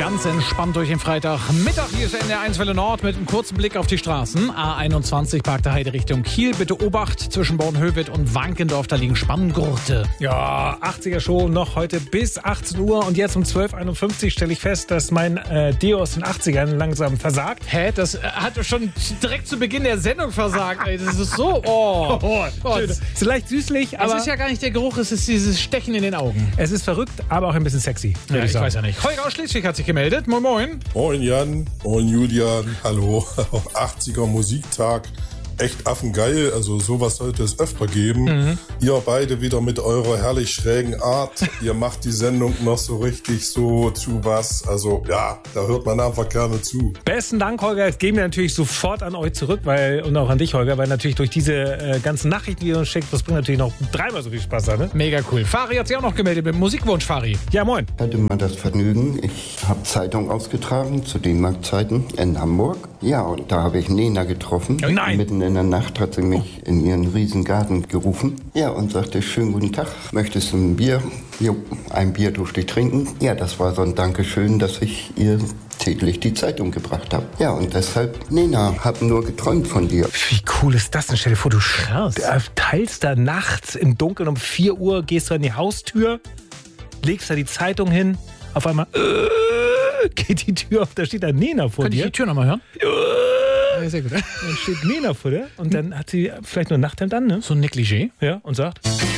ganz entspannt durch den Freitagmittag. Hier ist NDR1 Welle Nord mit einem kurzen Blick auf die Straßen. A21 Parkte Heide Richtung Kiel. Bitte Obacht, zwischen Bornhöved und Wankendorf, da liegen Spanngurte. Ja, 80er-Show noch heute bis 18 Uhr. Und jetzt um 12.51 Uhr stelle ich fest, dass mein Deo aus den 80ern langsam versagt. Hä? Das hat schon direkt zu Beginn der Sendung versagt. Ey, das ist so... Oh, Schön. Ist leicht süßlich, aber... Es ist ja gar nicht der Geruch, es ist dieses Stechen in den Augen. Es ist verrückt, aber auch ein bisschen sexy. Ja, ich weiß ja nicht. Holger aus Schleswig hat sich gemeldet. Moin, moin. Moin Jan, moin Julian, hallo. 80er Musiktag, echt affengeil, also sowas sollte es öfter geben. Ihr beide wieder mit eurer herrlich schrägen Art, ihr macht die Sendung noch so richtig so zu was, also ja, da hört man einfach gerne zu. Besten Dank, Holger. Das geben wir natürlich sofort an euch zurück, und auch an dich, Holger, weil natürlich durch diese ganzen Nachrichten, die ihr uns schickt, das bringt natürlich noch dreimal so viel Spaß an, ne? Mega cool. Fari hat sich auch noch gemeldet mit dem Musikwunsch, Fari. Ja, moin. Ich hatte mal das Vergnügen, ich habe Zeitung ausgetragen zu den Marktzeiten in Hamburg. Ja, und da habe ich Nena getroffen. Oh nein. Mitten in der Nacht hat sie mich in ihren Riesengarten gerufen. Ja, und sagte, schönen guten Tag, möchtest du ein Bier? Jo, ein Bier durfte ich trinken. Ja, das war so ein Dankeschön, dass ich ihr täglich die Zeitung gebracht habe. Ja, und deshalb, Nena, hab nur geträumt von dir. Wie cool ist das denn? Stell dir vor, du Krass. teilst da nachts im Dunkeln um 4 Uhr, gehst du an die Haustür, legst da die Zeitung hin, auf einmal geht die Tür auf, da steht da Nena vor Könnte ich dir. die Tür nochmal hören? Ja, sehr gut. Dann steht Nena vor dir und dann hat sie vielleicht nur ein Nachthemd an, ne? So ein Negligé. Ja, und sagt...